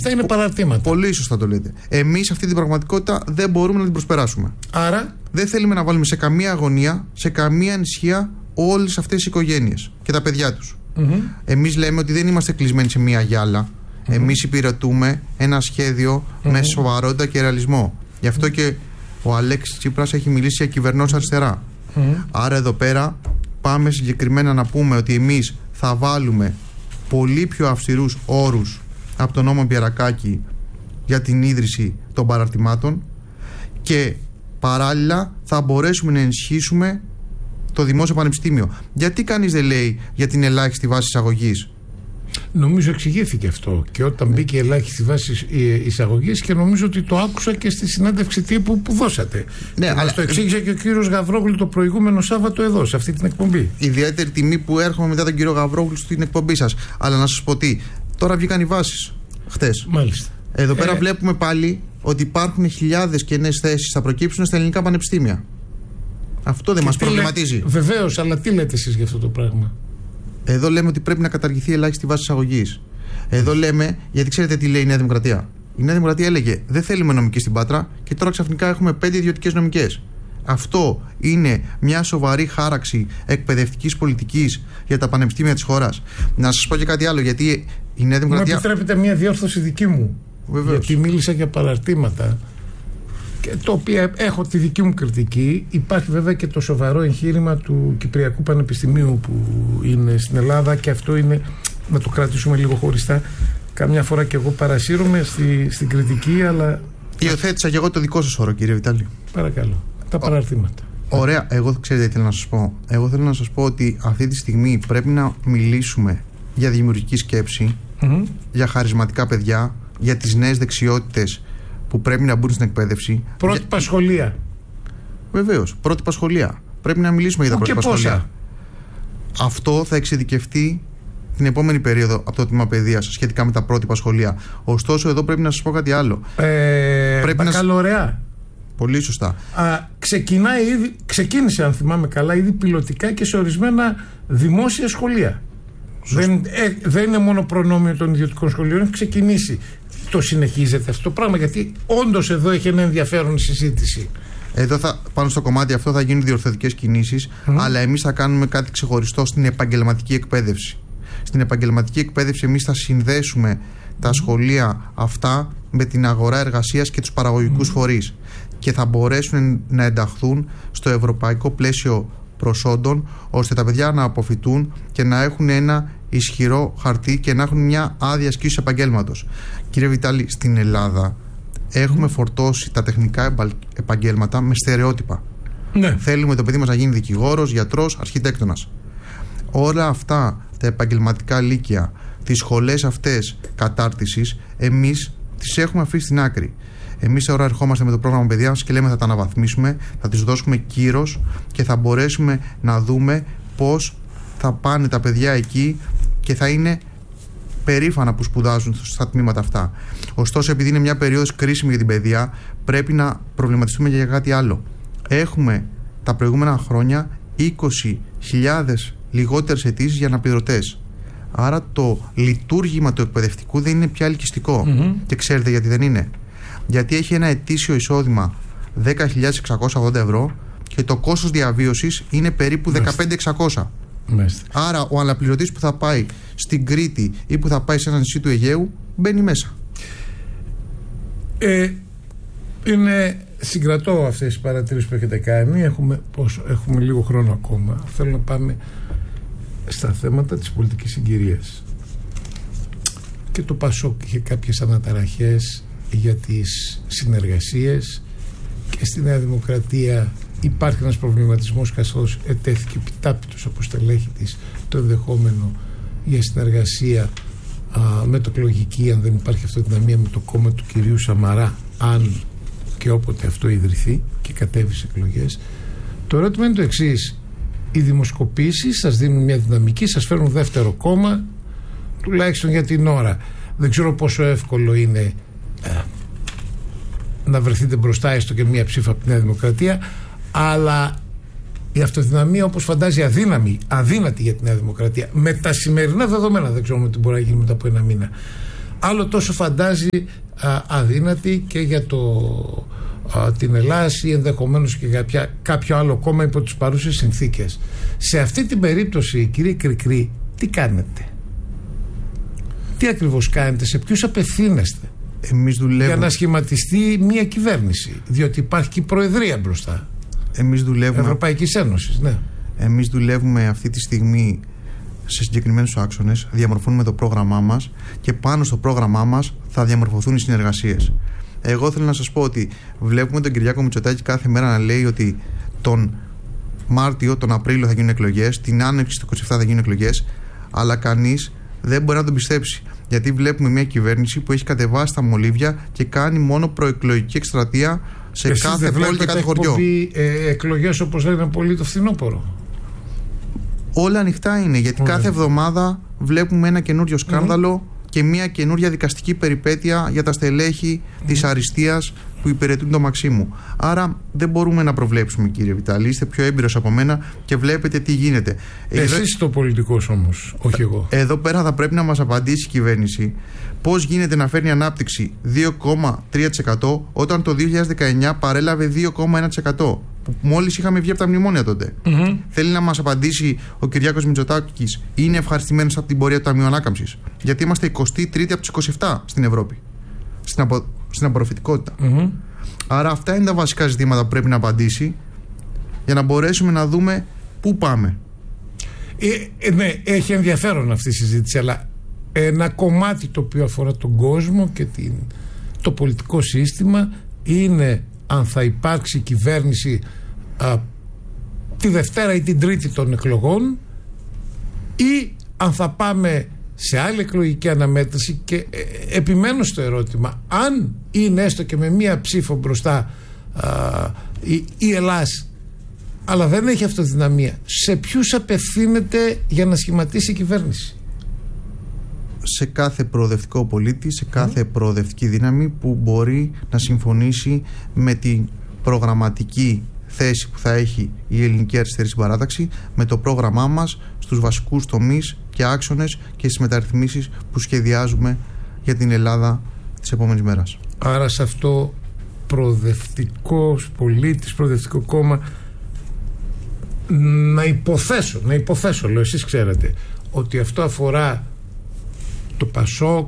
Αυτά είναι παραρτήματα. Πολύ σωστά το λέτε. Εμείς αυτή την πραγματικότητα δεν μπορούμε να την προσπεράσουμε. Άρα δεν θέλουμε να βάλουμε σε καμία αγωνία, σε καμία ανησυχία όλες αυτές τις οικογένειες και τα παιδιά τους. Εμείς λέμε ότι δεν είμαστε κλεισμένοι σε μία γυάλα. Εμείς υπηρετούμε ένα σχέδιο με σοβαρότητα και ρεαλισμό. Γι' αυτό και ο Αλέξης Τσίπρας έχει μιλήσει για κυβερνός αριστερά. Άρα εδώ πέρα πάμε συγκεκριμένα να πούμε ότι εμείς θα βάλουμε πολύ πιο αυστηρούς όρους από τον νόμο Πιερακάκη για την ίδρυση των παραρτημάτων και παράλληλα θα μπορέσουμε να ενισχύσουμε το δημόσιο πανεπιστήμιο. Γιατί κανείς δεν λέει για την ελάχιστη βάση εισαγωγής? Νομίζω εξηγήθηκε αυτό και όταν μπήκε η ελάχιστη βάση εισαγωγής, και νομίζω ότι το άκουσα και στη συνέντευξη τύπου που δώσατε. Ναι, αλλά το εξήγησε και ο κύριος Γαβρόγλου το προηγούμενο Σάββατο εδώ, σε αυτή την εκπομπή. Ιδιαίτερη τιμή που έρχομαι μετά τον κύριο Γαβρόγλου στην εκπομπή σας. Αλλά να σας πω τι, τώρα βγήκαν οι βάσεις χτες. Μάλιστα. Εδώ πέρα βλέπουμε πάλι ότι υπάρχουν χιλιάδες κενές θέσεις θα προκύψουν στα ελληνικά πανεπιστήμια. Αυτό δεν μας προβληματίζει? Βεβαίως, αλλά τι λέτε εσείς για αυτό το πράγμα? Εδώ λέμε ότι πρέπει να καταργηθεί η ελάχιστη βάση εισαγωγής. Εδώ λέμε, γιατί ξέρετε τι λέει η Νέα Δημοκρατία? Η Νέα Δημοκρατία έλεγε δεν θέλουμε νομική στην Πάτρα και τώρα ξαφνικά έχουμε 5 ιδιωτικές νομικές. Αυτό είναι μια σοβαρή χάραξη εκπαιδευτικής πολιτικής για τα πανεπιστήμια της χώρας? Να σας πω και κάτι άλλο, γιατί η Νέα Δημοκρατία. Μου επιτρέπετε μια διόρθωση δική μου? Βεβαίως. Γιατί μίλησα για παραρτήματα, και το οποίο έχω τη δική μου κριτική. Υπάρχει βέβαια και το σοβαρό εγχείρημα του Κυπριακού Πανεπιστημίου που είναι στην Ελλάδα, και αυτό είναι να το κρατήσουμε λίγο χωριστά. Καμιά φορά και εγώ παρασύρωμαι στην κριτική, αλλά. Υιοθέτησα και εγώ το δικό σας όρο, κύριε Βιτάλη. Παρακαλώ. Τα παραρτήματα. Ωραία. Εγώ ξέρετε τι θέλω να σας πω? Εγώ θέλω να σας πω ότι αυτή τη στιγμή πρέπει να μιλήσουμε για δημιουργική σκέψη, για χαρισματικά παιδιά, για τις νέες δεξιότητες που πρέπει να μπουν στην εκπαίδευση. Πρότυπα σχολεία. Βεβαίως, πρότυπα σχολεία. Πρέπει να μιλήσουμε για τα πρότυπα σχολεία. Αυτό θα εξειδικευτεί την επόμενη περίοδο από το τμήμα παιδείας σχετικά με τα πρότυπα σχολεία. Ωστόσο, εδώ πρέπει να σας πω κάτι άλλο. Μπακαλωρεά. Πολύ σωστά. Ξεκίνησε, αν θυμάμαι καλά, ήδη πιλωτικά και σε ορισμένα δημόσια σχολεία. Δεν είναι μόνο προνόμιο των ιδιωτικών σχολείων, έχει ξεκινήσει. Το συνεχίζεται αυτό το πράγμα? Γιατί όντως εδώ έχει ένα ενδιαφέρον συζήτηση. Εδώ πάνω στο κομμάτι αυτό θα γίνουν διορθωτικές κινήσεις, αλλά εμείς θα κάνουμε κάτι ξεχωριστό στην επαγγελματική εκπαίδευση. Στην επαγγελματική εκπαίδευση εμείς θα συνδέσουμε τα σχολεία αυτά με την αγορά εργασίας και τους παραγωγικούς φορείς και θα μπορέσουν να ενταχθούν στο ευρωπαϊκό πλαίσιο προσόντων, ώστε τα παιδιά να αποφοιτούν και να έχουν ένα ισχυρό χαρτί και να έχουν μια άδεια ασκήσεως επαγγέλματος. Κύριε Βιτάλη, στην Ελλάδα έχουμε φορτώσει τα τεχνικά επαγγέλματα με στερεότυπα. Ναι. Θέλουμε το παιδί μας να γίνει δικηγόρος, γιατρός, αρχιτέκτονας. Όλα αυτά τα επαγγελματικά λύκεια, τις σχολές αυτές κατάρτισης, εμείς τις έχουμε αφήσει στην άκρη. Εμείς τώρα ερχόμαστε με το πρόγραμμα παιδεία μας και λέμε θα τα αναβαθμίσουμε, θα τις δώσουμε κύρος και θα μπορέσουμε να δούμε πώς θα πάνε τα παιδιά εκεί και θα είναι περήφανα που σπουδάζουν στα τμήματα αυτά. Ωστόσο, επειδή είναι μια περίοδος κρίσιμη για την παιδεία, πρέπει να προβληματιστούμε για κάτι άλλο. Έχουμε τα προηγούμενα χρόνια 20.000 λιγότερες αιτήσεις για αναπληρωτές. Άρα το λειτουργήμα του εκπαιδευτικού δεν είναι πια ελκυστικό. Και ξέρετε γιατί δεν είναι? Γιατί έχει ένα ετήσιο εισόδημα 10.680 ευρώ και το κόστος διαβίωσης είναι περίπου 15.600. Άρα ο αναπληρωτής που θα πάει στην Κρήτη ή που θα πάει σε ένα νησί του Αιγαίου μπαίνει μέσα. Συγκρατώ αυτές τις παρατηρήσεις που έχετε κάνει. Έχουμε λίγο χρόνο ακόμα. Θέλω να πάμε στα θέματα της πολιτικής συγκυρίας. Και το ΠΑΣΟΚ είχε κάποιες αναταραχές για τις συνεργασίες και στη Νέα Δημοκρατία υπάρχει ένας προβληματισμός, καθώς ετέθηκε επιτάπητος από στελέχη της το ενδεχόμενο για συνεργασία με το εκλογική, αν δεν υπάρχει αυτοδυναμία, με το κόμμα του κυρίου Σαμαρά, αν και όποτε αυτό ιδρυθεί και κατέβει σε εκλογές. Το ερώτημα είναι το εξής: οι δημοσκοπήσεις σας δίνουν μια δυναμική, σας φέρνουν δεύτερο κόμμα, τουλάχιστον για την ώρα. Δεν ξέρω πόσο εύκολο είναι να βρεθείτε μπροστά έστω και μία ψήφα από τη Νέα Δημοκρατία, αλλά η αυτοδυναμία, όπως φαντάζει, αδύνατη για τη Νέα Δημοκρατία με τα σημερινά δεδομένα, δεν ξέρουμε τι μπορεί να γίνει μετά από ένα μήνα, άλλο τόσο φαντάζει αδύνατη και για την Ελλάδα ή ενδεχομένως και για κάποιο άλλο κόμμα υπό τις παρούσες συνθήκες. Σε αυτή την περίπτωση, κύριε Κρικρή, τι κάνετε? Τι ακριβώς κάνετε? Σε ποιους απευθύνεστε? Εμείς δουλεύουμε για να σχηματιστεί μια κυβέρνηση, διότι υπάρχει και η Προεδρία μπροστά. Εμείς δουλεύουμε Ευρωπαϊκής Ένωσης, ναι. Εμείς δουλεύουμε αυτή τη στιγμή σε συγκεκριμένους άξονες, διαμορφώνουμε το πρόγραμμά μας και πάνω στο πρόγραμμά μας θα διαμορφωθούν οι συνεργασίες. Εγώ θέλω να σας πω ότι βλέπουμε τον Κυριάκο Μητσοτάκη κάθε μέρα να λέει ότι τον Μάρτιο, τον Απρίλιο θα γίνουν εκλογές, την Άνοιξη του 27 θα γίνουν εκλογές, αλλά κανείς δεν μπορεί να τον πιστέψει. Γιατί βλέπουμε μια κυβέρνηση που έχει κατεβάσει τα μολύβια και κάνει μόνο προεκλογική εκστρατεία σε κάθε πόλη και κάθε χωριό. Εκλογές, όπως λένε πολύ, το φθινόπωρο. Όλα ανοιχτά είναι, γιατί κάθε εβδομάδα βλέπουμε ένα καινούριο σκάνδαλο και μια καινούρια δικαστική περιπέτεια για τα στελέχη της αριστείας που υπηρετούν το Μαξίμου. Άρα δεν μπορούμε να προβλέψουμε, κύριε Βιτάλη. Είστε πιο έμπειρος από μένα και βλέπετε τι γίνεται. Εσείς είστε ο πολιτικός όμως, όχι εγώ. Εδώ πέρα θα πρέπει να μας απαντήσει η κυβέρνηση πώς γίνεται να φέρνει ανάπτυξη 2,3% όταν το 2019 παρέλαβε 2,1%. Που μόλις είχαμε βγει από τα μνημόνια τότε. Θέλει να μας απαντήσει ο Κυριάκος Μητσοτάκης, είναι ευχαριστημένος από την πορεία του Ταμείου Ανάκαμψης? Γιατί είμαστε 23η από τις 27 στην Ευρώπη. Στην απορροφητικότητα. Άρα αυτά είναι τα βασικά ζητήματα που πρέπει να απαντήσει για να μπορέσουμε να δούμε πού πάμε. Ναι, έχει ενδιαφέρον αυτή η συζήτηση, αλλά ένα κομμάτι το οποίο αφορά τον κόσμο και το πολιτικό σύστημα είναι αν θα υπάρξει κυβέρνηση τη Δευτέρα ή την Τρίτη των εκλογών, ή αν θα πάμε σε άλλη εκλογική αναμέτρηση. Και επιμένω στο ερώτημα, αν είναι έστω και με μία ψήφο μπροστά η Ελλάς, αλλά δεν έχει αυτοδυναμία, σε ποιους απευθύνεται για να σχηματίσει η κυβέρνηση? Σε κάθε προοδευτικό πολίτη, σε κάθε προοδευτική δύναμη που μπορεί να συμφωνήσει με την προγραμματική θέση που θα έχει η Ελληνική Αριστερή Συμπαράταξη, με το πρόγραμμά μας στους βασικούς τομείς και άξονες και στις μεταρρυθμίσεις που σχεδιάζουμε για την Ελλάδα της επόμενης μέρας. Άρα σε αυτό προοδευτικός πολίτης, προοδευτικό κόμμα, να υποθέσω, λέω, εσείς ξέρετε, ότι αυτό αφορά το Πασόκ,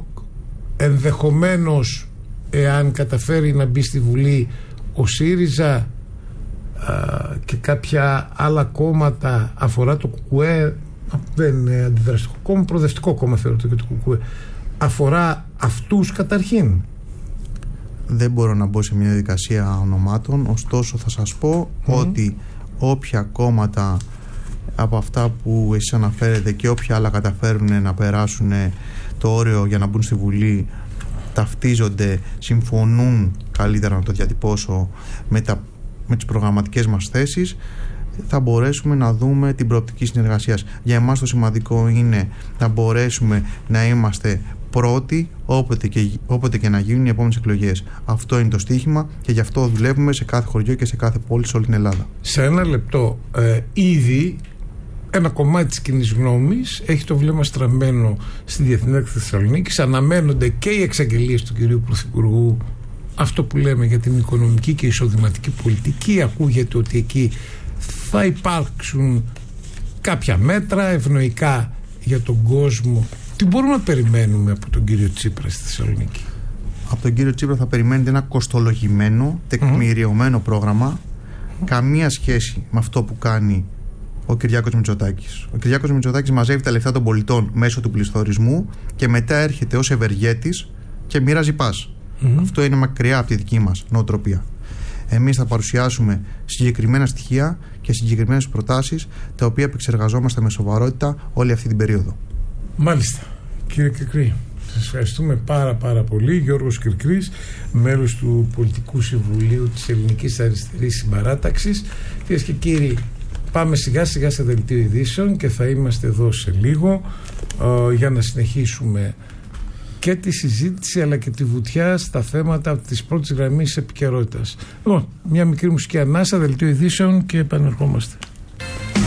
ενδεχομένως εάν καταφέρει να μπει στη Βουλή ο ΣΥΡΙΖΑ και κάποια άλλα κόμματα, αφορά το ΚΚΕ, δεν είναι αντιδραστικό κόμμα, προοδευτικό κόμμα θεωρείται και το ΚΚΕ, αφορά αυτούς καταρχήν? Δεν μπορώ να μπω σε μια διαδικασία ονομάτων, ωστόσο θα σας πω ότι όποια κόμματα από αυτά που εσείς αναφέρετε και όποια άλλα καταφέρουν να περάσουν το όριο για να μπουν στη Βουλή, ταυτίζονται, συμφωνούν, καλύτερα να το διατυπώσω, με τις προγραμματικές μας θέσεις, θα μπορέσουμε να δούμε την προοπτική συνεργασίας. Για εμάς το σημαντικό είναι να μπορέσουμε να είμαστε πρώτοι όποτε και να γίνουν οι επόμενες εκλογές. Αυτό είναι το στίχημα και γι' αυτό δουλεύουμε σε κάθε χωριό και σε κάθε πόλη σε όλη την Ελλάδα. Σε ένα λεπτό, ήδη ένα κομμάτι της κοινής γνώμης έχει το βλέμμα στραμμένο στη Διεθνή Έκθεση Θεσσαλονίκης. Αναμένονται και οι εξαγγελίες του κυρίου Πρωθυπουργού, αυτό που λέμε για την οικονομική και εισοδηματική πολιτική. Ακούγεται ότι εκεί θα υπάρξουν κάποια μέτρα ευνοϊκά για τον κόσμο. Τι μπορούμε να περιμένουμε από τον κύριο Τσίπρα στη Θεσσαλονίκη? Από τον κύριο Τσίπρα θα περιμένετε ένα κοστολογημένο, τεκμηριωμένο πρόγραμμα, καμία σχέση με αυτό που κάνει ο Κυριάκος Μητσοτάκης. Ο Κυριάκος Μητσοτάκης μαζεύει τα λεφτά των πολιτών μέσω του πληθωρισμού και μετά έρχεται ως ευεργέτης και μοιράζει πας. Αυτό είναι μακριά από τη δική μας νοοτροπία. Εμείς θα παρουσιάσουμε συγκεκριμένα στοιχεία και συγκεκριμένες προτάσεις, τα οποία επεξεργαζόμαστε με σοβαρότητα όλη αυτή την περίοδο. Μάλιστα. Κύριε Κρικρή, σας ευχαριστούμε πάρα πολύ. Γιώργος Κρικρής, μέλος του Πολιτικού Συμβουλίου της Ελληνικής Αριστερής Συμπαράταξης. Κυρίες και κύριοι, πάμε σιγά σιγά σε δελτίο ειδήσεων και θα είμαστε εδώ σε λίγο για να συνεχίσουμε και τη συζήτηση αλλά και τη βουτιά στα θέματα της πρώτης γραμμής επικαιρότητας. Λοιπόν, μια μικρή μουσική ανάσα, δελτίο ειδήσεων και επανερχόμαστε.